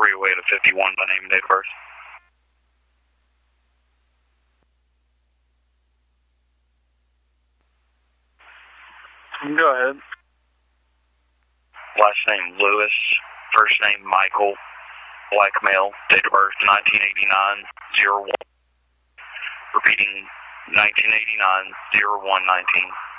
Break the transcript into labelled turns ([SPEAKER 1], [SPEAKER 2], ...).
[SPEAKER 1] 308 of 51 by name and date of birth.
[SPEAKER 2] Go ahead.
[SPEAKER 1] Last name Lewis, first name Michael, black male, date of birth 1989-01. Repeating 1989-01-19.